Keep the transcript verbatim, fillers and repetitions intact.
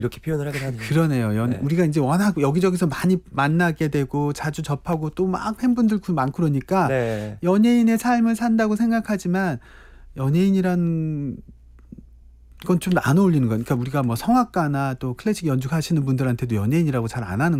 이렇게 표현을 하긴 하네요. 그러네요. 연 네. 우리가 인제 워낙 여기저기서 많이 만나게 되고 자주 접하고 또 막 팬분들 그 많고 그러니까 네. 연예인의 삶을 산다고 생각하지만 연예인이란 건 좀 안 어울리는 거니까 우리가 뭐 성악가나 또 클래식 연주하시는 분들한테도 연예인이라고 잘 안 하는